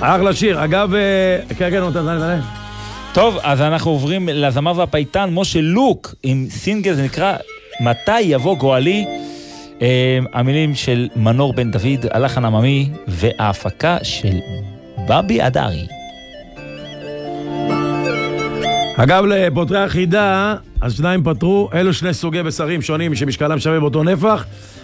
אחלה שיר. אגב, כן, נותן. טוב, אז אנחנו עוברים לזמר והפייטן משה לוק עם סינגל, זה נקרא מתי יבוא גואלי. המילים של מנור בן דוד, הלחן עממי, וההפקה של בבי אדרי. אגב, לפותרי החידה, אז שניים פתרו, אלו שני סוגי בשרים שונים שמשקלם שווה באותו נפח.